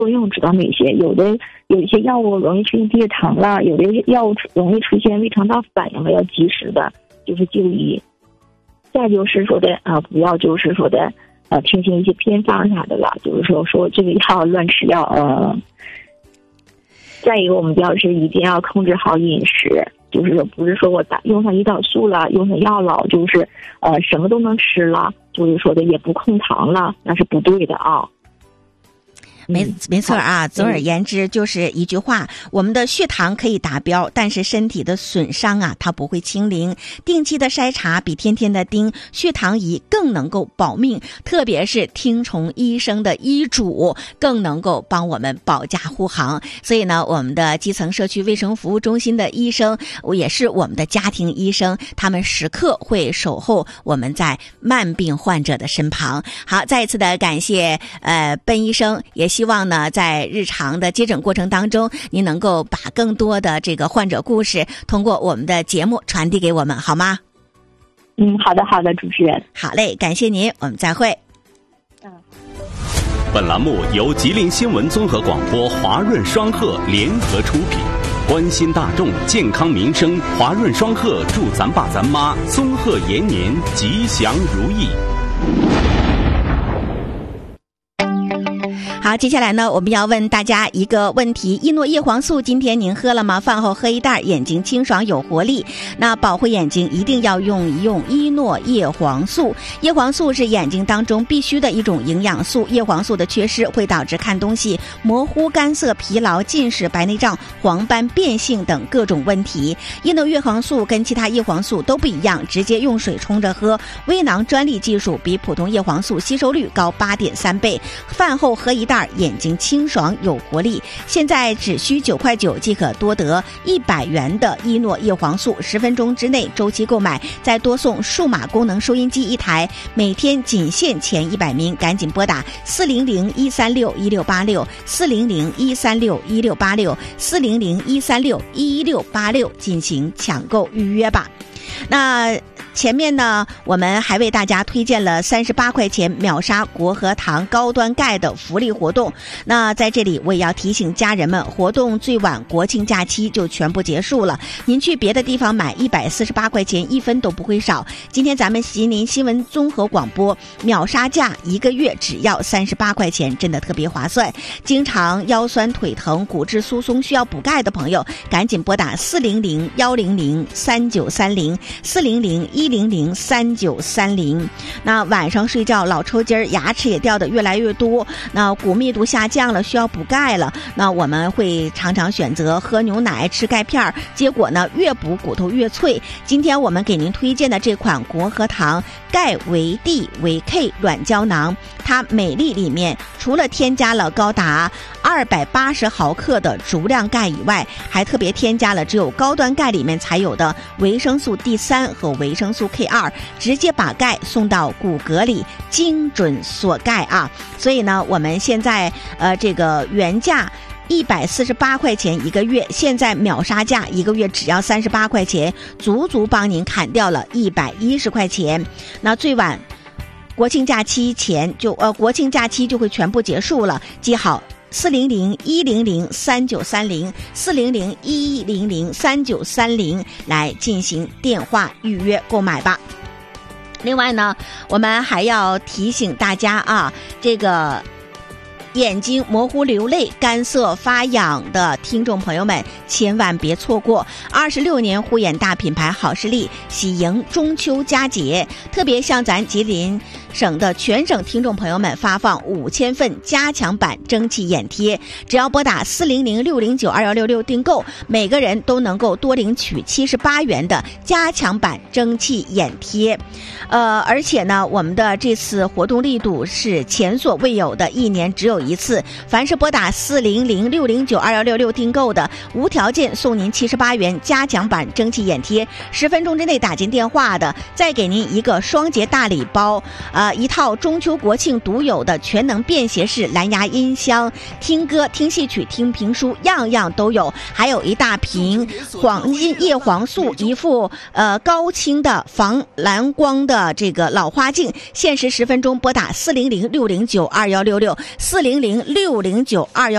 作用知道哪些？有一些药物容易出现低血糖了，有的药物容易出现胃肠道反应了，要及时的就是就医。再就是说的不要就是说的听信一些偏方啥的了，就是说这个药乱吃药再一个我们就是一定要控制好饮食，就是说不是说我用上胰岛素了，用上药了，就是什么都能吃了，就是说的也不控糖了，那是不对的啊。 没错啊，总而言之就是一句话，我们的血糖可以达标，但是身体的损伤啊，它不会清零。定期的筛查比天天的盯血糖仪更能够保命，特别是听从医生的医嘱，更能够帮我们保驾护航。所以呢，我们的基层社区卫生服务中心的医生也是我们的家庭医生，他们时刻会守候我们在慢病患者的身旁。好，再一次的感谢奔医生，也希望呢在日常的接诊过程当中，您能够把更多的这个患者故事通过我们的节目传递给我们，好吗？ 好的，主持人。 好嘞，感谢您，我们再会。 本栏目由吉林新闻综合广播华润双鹤联合出品，关心大众健康民生，华润双鹤祝咱爸咱妈综合延年吉祥如意。 好，接下来呢，我们要问大家一个问题：依诺叶黄素今天您喝了吗？饭后喝一袋，眼睛清爽有活力。那保护眼睛一定要用一用依诺叶黄素。叶黄素是眼睛当中必须的一种营养素，叶黄素的缺失会导致看东西模糊、干涩、疲劳、近视、白内障、黄斑变性等各种问题。依诺叶黄素跟其他叶黄素都不一样，直接用水冲着喝，微囊专利技术，比普通叶黄素吸收率高 8.3 倍。饭后喝一袋，眼睛清爽有活力。现在只需9块9即可多得100元的依诺叶黄素，10分钟之内周期购买，再多送数码功能收音机1台，每天仅限前100名，赶紧拨打400-136-1686 400-136-1686 400-136-1686进行抢购预约吧。那前面呢，我们还为大家推荐了38块钱秒杀国和堂高端钙的福利活动。那在这里我也要提醒家人们，活动最晚国庆假期就全部结束了，您去别的地方买148块钱1分都不会少。今天咱们吉林新闻综合广播秒杀价1个月只要38块钱，真的特别划算。经常腰酸腿疼、骨质疏松需要补钙的朋友，赶紧拨打400-100-3930 400-100-3930。那晚上睡觉老抽筋儿，牙齿也掉得越来越多，那骨密度下降了，需要补钙了。那我们会常常选择喝牛奶、吃钙片，结果呢越补骨头越脆。今天我们给您推荐的这款国和堂钙维 D 维 K 软胶囊，它每粒里面除了添加了高达280毫克的足量钙以外，还特别添加了只有高端钙里面才有的维生素 D3 和维生素 K2， 直接把钙送到骨骼里，精准锁钙啊！所以呢，我们现在这个原价148块钱1个月，现在秒杀价1个月只要38块钱，足足帮您砍掉了110块钱。那最晚国庆假期前国庆假期就会全部结束了，记好400-100-3930 400-100-3930来进行电话预约购买吧。另外呢，我们还要提醒大家啊，这个眼睛模糊流泪、干涩发痒的听众朋友们千万别错过26年护眼大品牌好视力喜迎中秋佳节，特别向咱吉林省的全省听众朋友们发放5000份加强版蒸汽眼贴，只要拨打400-609-2166订购，每个人都能够多领取78元的加强版蒸汽眼贴。而且呢，我们的这次活动力度是前所未有的，一年只有一次。凡是拨打400-609-2166订购的，无条件送您78元加强版蒸汽眼贴，10分钟之内打进电话的，再给您一个双节大礼包，一套中秋国庆独有的全能便携式蓝牙音箱，听歌、听戏曲、听评书，样样都有。还有一大瓶叶黄素，一副高清的防蓝光的这个老花镜，限时10分钟拨打400-609-2166 400-609-2166